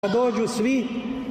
dođu svi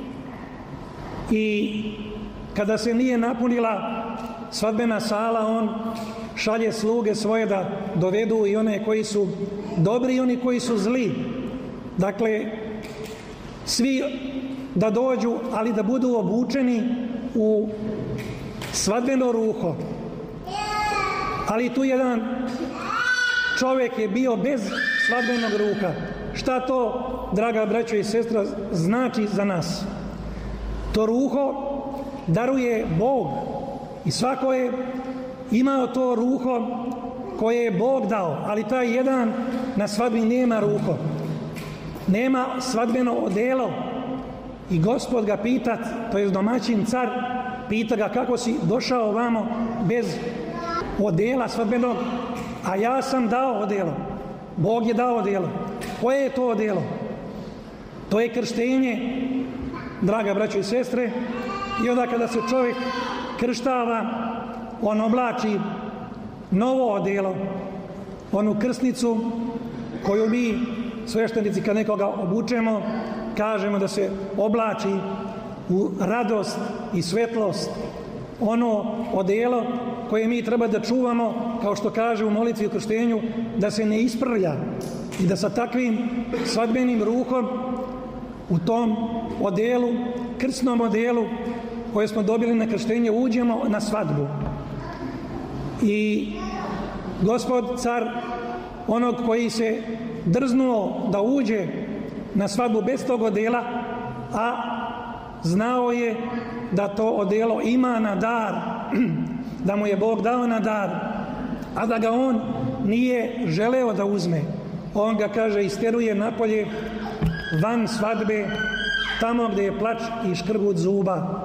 i kada se nije napunila svadbena sala, on šalje sluge svoje da dovedu i one koji su dobri i oni koji su zli. Dakle, svi da dođu, ali da budu obučeni u svadbeno ruho. Ali tu jedan čovjek je bio bez svadbenog ruha. Šta to, draga braćo i sestra, znači za nas? To ruho daruje Bog i svako je imao to ruho koje je Bog dao, ali taj jedan na svadbi nema ruho, nema svadbeno odelo i Gospod ga pita, to je domaćin car, pita ga kako si došao ovamo bez odela svadbenog, a ja sam dao odelo, Bog je dao odelo. Koje je to odelo? To je krštenje, draga braćo i sestre, i onda kada se čovjek krštava, on oblači novo odelo, onu krsnicu koju mi sveštenici kad nekoga obučemo, kažemo da se oblači u radost i svetlost, ono odelo koje mi treba da čuvamo, kao što kaže u molitvi o krštenju, da se ne isprlja i da sa takvim svadbenim ruhom u tom odelu, krsnom odelu koje smo dobili na krštenje, uđemo na svadbu. I Gospod car, onog koji se drznuo da uđe na svadbu bez tog odela, a znao je da to odelo ima na dar, da mu je Bog dao na dar, a da ga on nije želeo da uzme. On ga, kaže, isteruje napolje van svadbe, tamo gdje je plač i škrgut zuba.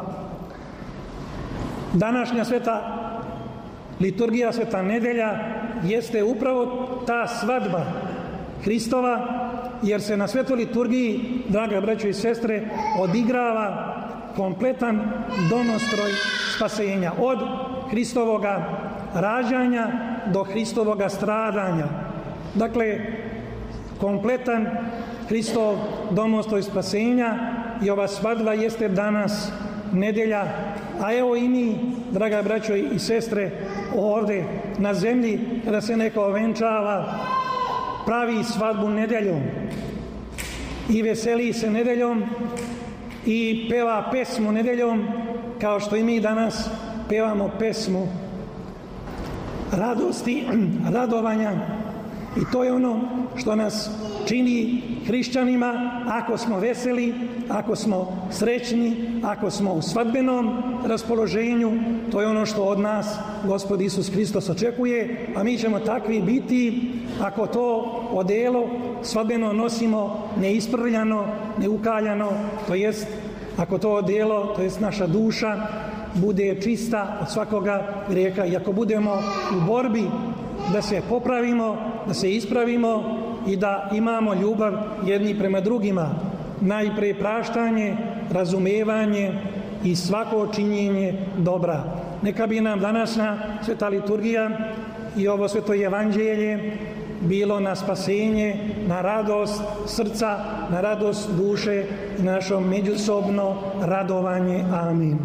Današnja sveta liturgija, sveta nedelja, jeste upravo ta svadba Hristova, jer se na svetoj liturgiji, draga braćo i sestre, odigrava kompletan domostroj spasenja. Od Hristovoga rađanja do Hristovoga stradanja. Dakle, kompletan Hristov domostroj spasenja i ova svadba jeste danas nedelja, a evo i mi, draga braćo i sestre, ovdje na zemlji, kada se neko venčava, pravi svadbu nedeljom i veseli se nedeljom i peva pesmu nedeljom, kao što i mi danas pevamo pesmu radosti, radovanja, i to je ono što nas čini hrišćanima. Ako smo veseli, ako smo srećni, ako smo u svadbenom raspoloženju, to je ono što od nas Gospod Isus Hristos očekuje, a mi ćemo takvi biti ako to odelo svadbeno nosimo neisprljano, neukaljano, to jest ako to odelo, to jest naša duša, bude čista od svakoga grijeha i ako budemo u borbi da se popravimo, da se ispravimo i da imamo ljubav jedni prema drugima. Najprije praštanje, razumevanje i svako činjenje dobra. Neka bi nam današnja sveta liturgija i ovo sveto evanđelje bilo na spasenje, na radost srca, na radost duše i našo međusobno radovanje. Amin.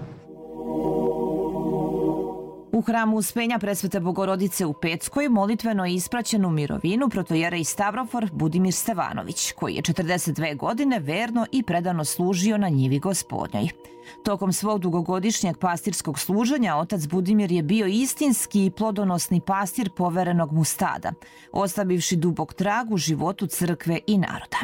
U hramu Uspenja Presvete Bogorodice u Peckoj molitveno je ispraćen u mirovinu protojerej Stavrofor Budimir Stevanović, koji je 42 godine verno i predano služio na njivi Gospodnjoj. Tokom svog dugogodišnjeg pastirskog služenja otac Budimir je bio istinski i plodonosni pastir poverenog mu stada, ostavivši dubok trag u životu crkve i naroda.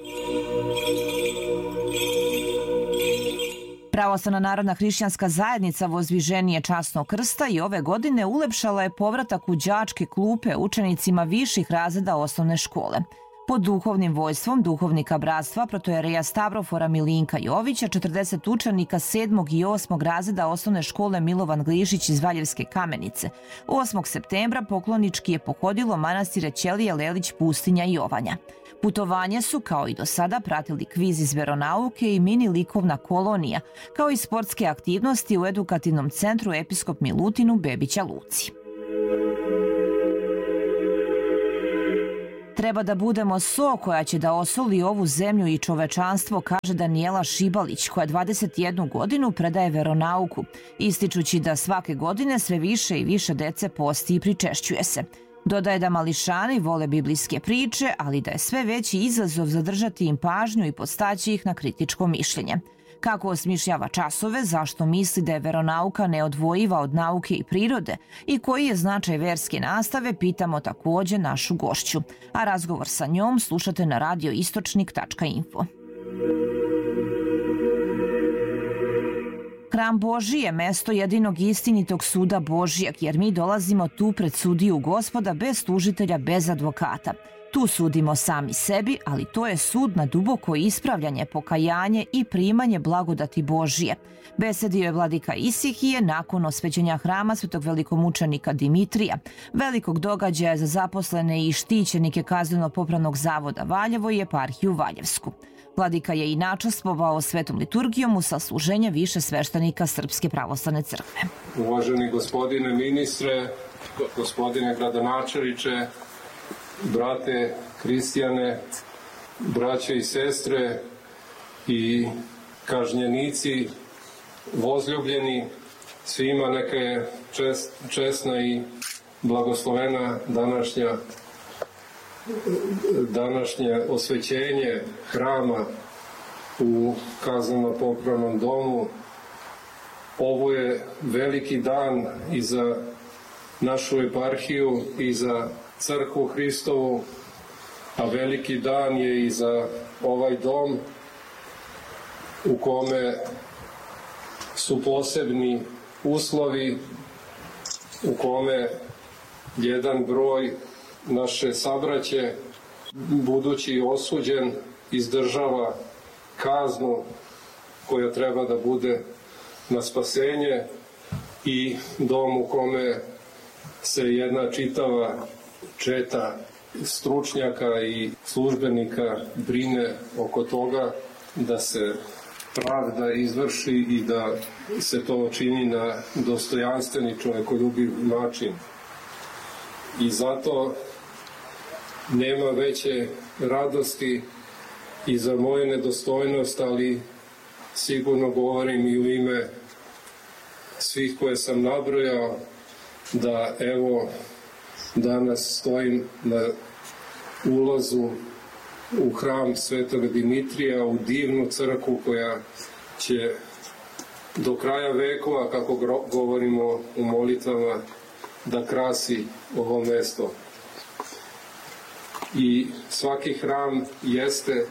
Pravoslavna narodna hrišćanska zajednica Vozdviženije časnog krsta i ove godine ulepšala je povratak u đačke klupe učenicima viših razreda osnovne škole. Pod duhovnim vojstvom duhovnika bratstva protojereja Stavrofora Milinka Jovića, 40 učenika 7. i 8. razreda osnovne škole Milovan Glišić iz Valjevske Kamenice 8. septembra poklonički je pohodilo manastire Ćelije, Lelić, Pustinja i Jovanja. Putovanje su, kao i do sada, pratili kviz iz veronauke i mini likovna kolonija, kao i sportske aktivnosti u edukativnom centru Episkop Milutin u Bebića Luci. Treba da budemo so koja će da osoli ovu zemlju i čovečanstvo, kaže Danijela Šibalić, koja 21 godinu predaje veronauku, ističući da svake godine sve više i više dece posti i pričešćuje se. Dodaje da mališani vole biblijske priče, ali da je sve veći izazov zadržati im pažnju i podstaći ih na kritičko mišljenje. Kako osmišljava časove, zašto misli da je veronauka neodvojiva od nauke i prirode i koji je značaj verske nastave, pitamo takođe našu gošću. A razgovor sa njom slušate na radioistočnik.info. Hram Božji je mesto jedinog istinitog suda Božijeg, jer mi dolazimo tu pred sudiju Gospoda bez tužitelja, bez advokata. Tu sudimo sami sebi, ali to je sud na duboko ispravljanje, pokajanje i primanje blagodati Božije. Besedio je vladika Isihije nakon osvećenja hrama svetog velikomučenika Dimitrija, velikog događaja za zaposlene i štićenike Kazneno-popravnog zavoda Valjevo i eparhiju Valjevsku. Vladika je i načastvovao svetom liturgijom u sasluženje više sveštenika Srpske pravoslavne crkve. Uvaženi gospodine ministre, gospodine gradonačelniče, brate Kristijane, braće i sestre i kažnjenici, vozljubljeni, svima neka je česna i blagoslovena današnje osvećenje hrama u Kazneno-popravnom domu. Ovo je veliki dan i za našu eparhiju i za Crkvu Hristovu, a veliki dan je i za ovaj dom u kome su posebni uslovi, u kome jedan broj naše sabraće, budući osuđen, izdržava kaznu koja treba da bude na spasenje, i dom u kome se jedna čitava četa stručnjaka i službenika brine oko toga da se pravda izvrši i da se to čini na dostojanstveni, čovekoljubiv način. I zato nema veće radosti i za moju nedostojnost, ali sigurno govorim i u ime svih koje sam nabrojao, da evo danas stojim na ulazu u hram Svetog Dimitrija, u divnu crkvu koja će do kraja vekova, kako govorimo u molitvama, da krasi ovo mesto. I svaki hram jeste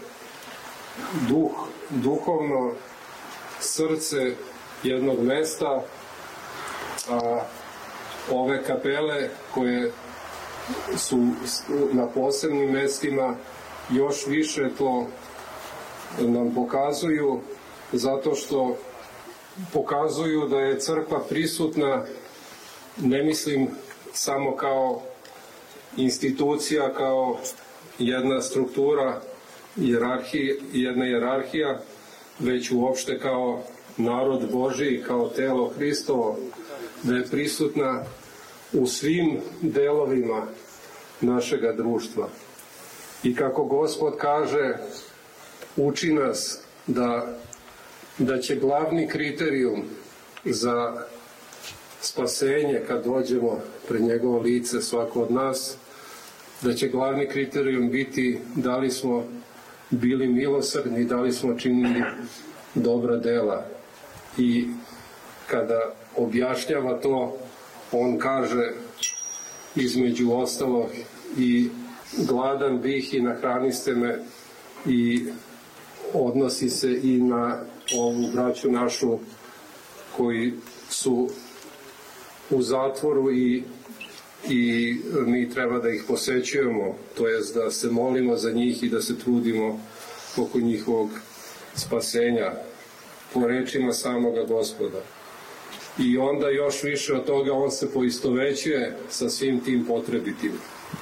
duhovno srce jednog mesta, a ove kapele koje su na posebnim mestima još više to nam pokazuju, zato što pokazuju da je crkva prisutna, ne mislim samo kao institucija, kao jedna struktura, jedna hijerarhija, već uopšte kao narod Božiji, kao telo Hristovo, da je prisutna u svim delovima našega društva. I kako Gospod kaže, uči nas da će glavni kriterijum za spasenje, kad dođemo pred njegovo lice, svako od nas, da će glavni kriterijum biti da li smo bili milosrdni, da li smo činili dobra dela. I kada objašnjava to, on kaže između ostalog i gladan bih i nahraniste me, i odnosi se i na ovu braću našu koji su u zatvoru i mi treba da ih posećujemo, to jest da se molimo za njih i da se trudimo oko njihovog spasenja, po rečima samoga Gospoda. I onda još više od toga on se poistovećuje sa svim tim potrebitim.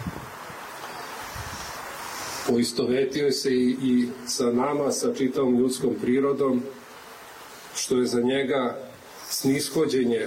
Poistovetio se i sa nama, sa čitavom ljudskom prirodom, što je za njega snishođenje,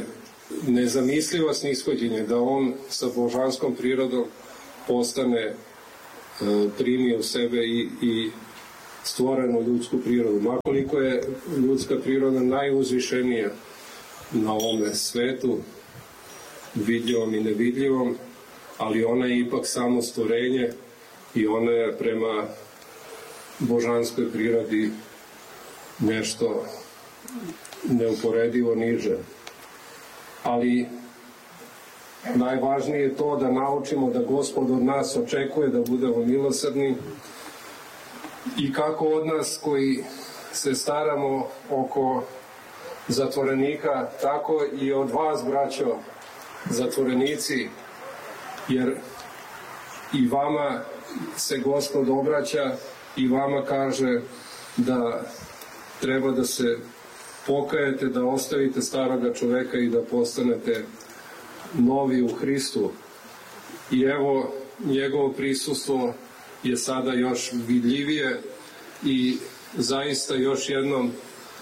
nezamislivo snishođenje, da on sa božanskom prirodom postane primi u sebe i stvorenu ljudsku prirodu. Makoliko je ljudska priroda najuzvišenija na ovome svetu, vidljivom i nevidljivom, ali ona je ipak samo stvorenje i ona je prema božanskoj prirodi nešto neuporedivo niže. Ali najvažnije je to da naučimo da Gospod od nas očekuje da budemo milosrdni i kako od nas koji se staramo oko zatvorenika, tako i od vas, braćo, zatvorenici, jer i vama se Gospod obraća i vama kaže da treba da se pokajete, da ostavite staroga čoveka i da postanete novi u Hristu. I evo, njegovo prisustvo je sada još vidljivije i zaista još jednom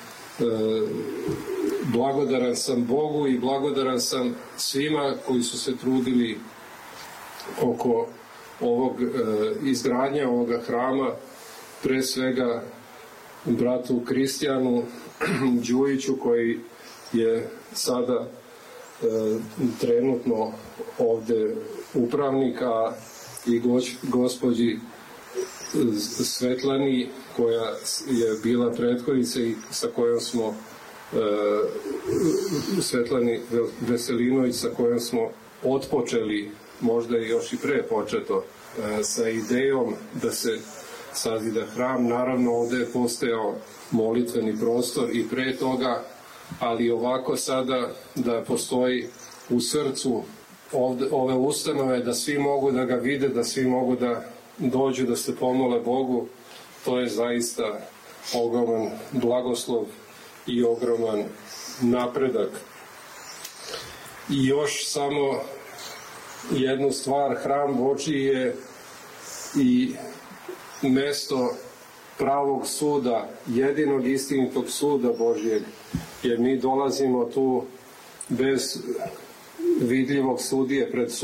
blagodaran sam Bogu i blagodaran sam svima koji su se trudili oko izgradnje ovoga hrama, pre svega bratu Kristijanu Đujiću koji je sada trenutno ovde upravnik, a i gospođi Svetlani koja je bila prethodnica i sa kojom smo Svetlani Veselinović sa kojom smo otpočeli, možda je još i pre početo, sa idejom da se sazida hram. Naravno, ovde je postojao molitveni prostor i pre toga, ali ovako sada da postoji u srcu ove ustanove, da svi mogu da ga vide, da svi mogu da dođu da se pomole Bogu, to je zaista ogroman blagoslov i ogroman napredak. I još samo jednu stvar, hram Božji je i mesto pravog suda, jedinog istinitog suda Božjeg, jer mi dolazimo tu bez vidljivog sudije pred sudom.